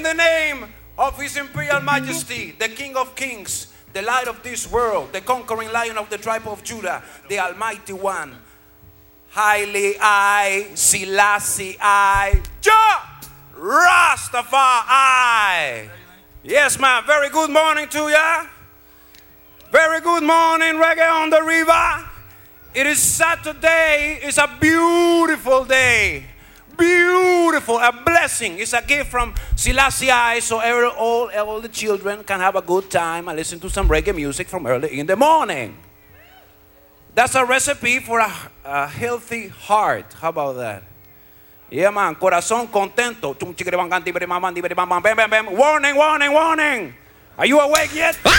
the name of His Imperial Majesty, the King of Kings, the light of this world, the conquering lion of the tribe of Judah, the Almighty One, Haile I, Selassie I, Jah Rastafari. Yes, ma'am. Very good morning to ya. Very good morning, Reggae on the River. It is Saturday. It's a beautiful day. Beautiful, a blessing. It's a gift from Selassie I, so all the children can have a good time and listen to some reggae music from early in the morning. That's a recipe for a healthy heart. How about that? Yeah, man. Corazón contento. Warning, warning, warning. Are you awake yet?